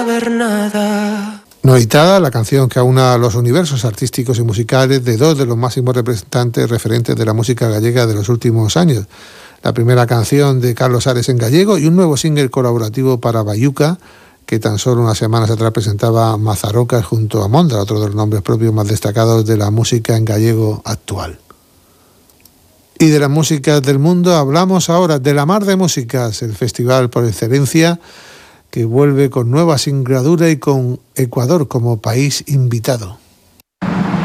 Noitada, la canción que aúna los universos artísticos y musicales de dos de los máximos referentes de la música gallega de los últimos años. La primera canción de Carlos Ares en gallego y un nuevo single colaborativo para Bayuca, que tan solo unas semanas atrás presentaba Mazarrocas junto a Mondra, otro de los nombres propios más destacados de la música en gallego actual. Y de las músicas del mundo hablamos ahora de La Mar de Músicas, el festival por excelencia que vuelve con nueva singladura y con Ecuador como país invitado.